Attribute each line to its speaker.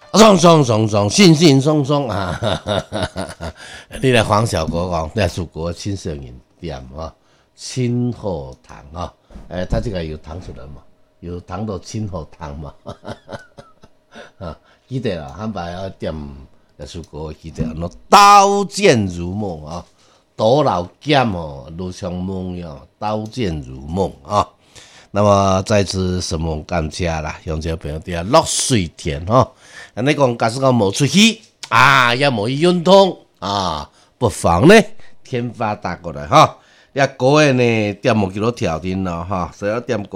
Speaker 1: 爽爽爽爽，信信松松啊！哈哈哈哈你来黄小国讲，那是国青色饮店啊，清后糖啊，它这个有糖出来嘛？有糖的清后糖嘛？啊，记得啦，咱摆要点那是国记得，那刀剑如梦啊，多劳剑哦，如像梦一样，刀剑如梦啊。那么再次什么感谢啦，用这朋友底下落水田哈。你讲假使讲无出去啊，也无去运动啊，不妨呢天发打过来哈。你个月呢点无几多条件咯哈，所以点。